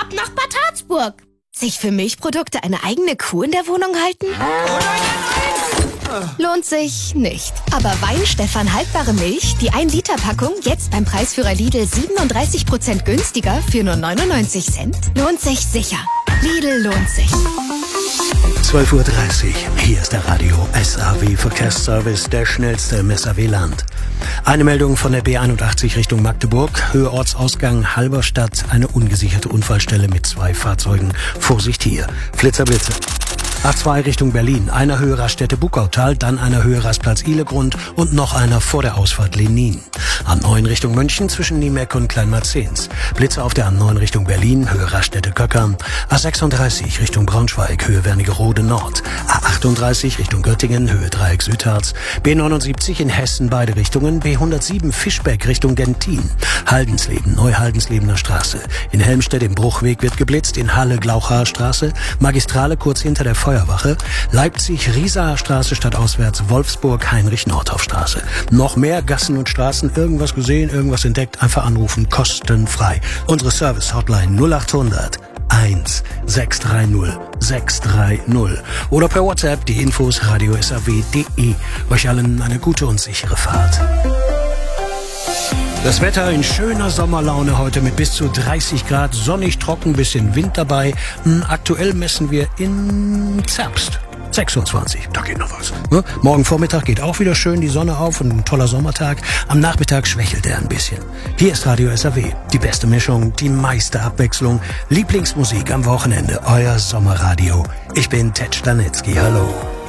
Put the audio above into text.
ab nach Bad Harzburg. Sich für Milchprodukte eine eigene Kuh in der Wohnung halten? Lohnt sich nicht. Aber Weinstefan haltbare Milch, die 1-Liter-Packung, jetzt beim Preisführer Lidl 37% günstiger für nur 99 Cent? Lohnt sich sicher. Lidl lohnt sich. 12:30 Uhr. Hier ist der Radio SAW Verkehrsservice, der schnellste im SAW-Land. Eine Meldung von der B81 Richtung Magdeburg. Höhe Ortsausgang Halberstadt. Eine ungesicherte Unfallstelle mit 2 Fahrzeugen. Vorsicht hier. Flitzer-Blitze. A2 Richtung Berlin. Einer Höhe Raststätte Buckautal, dann einer Höhe Rastplatz Ihlegrund und noch einer vor der Ausfahrt Lenin. A9 Richtung München zwischen Niemeck und Kleinmarzens. Blitze auf der A9 Richtung Berlin, Höhe Raststätte Köckern. A36 Richtung Braunschweig, Höhe Wernigerode Nord. A38 Richtung Göttingen, Höhe Dreieck Südharz. B79 in Hessen beide Richtungen. B107 Fischbeck Richtung Gentin. Haldensleben, Neuhaldenslebener Straße. In Helmstedt im Bruchweg wird geblitzt. In Halle Glauchaer Straße. Magistrale kurz hinter der Feuerwache. Leipzig Riesaer Straße stadtauswärts. Wolfsburg Heinrich-Nordhoff-Straße. Noch mehr Gassen und Straßen. Irgendwas gesehen, irgendwas entdeckt. Einfach anrufen. Kostenfrei. Unsere Service-Hotline 0800 1630 630 oder per WhatsApp die Infos radiosaw.de. Euch allen eine gute und sichere Fahrt. Das Wetter in schöner Sommerlaune heute mit bis zu 30 Grad, sonnig, trocken, bisschen Wind dabei. Aktuell messen wir in Zerbst 26, da geht noch was. Morgen Vormittag geht auch wieder schön die Sonne auf und ein toller Sommertag. Am Nachmittag schwächelt er ein bisschen. Hier ist Radio SAW, die beste Mischung, die meiste Abwechslung. Lieblingsmusik am Wochenende, euer Sommerradio. Ich bin Ted Stanitzky, hallo.